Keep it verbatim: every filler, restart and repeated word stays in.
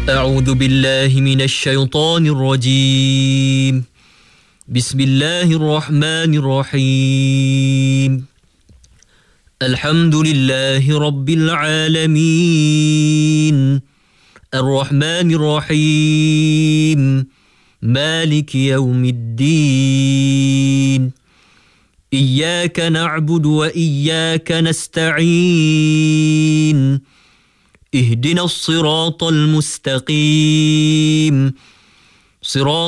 أعوذ بالله من الشيطان الرجيم. بسم الله الرحمن الرحيم. الحمد لله رب العالمين الرحمن الرحيم مالك يوم الدين. إياك نعبد وإياك نستعين. اهدنا الصراط المستقيم صراط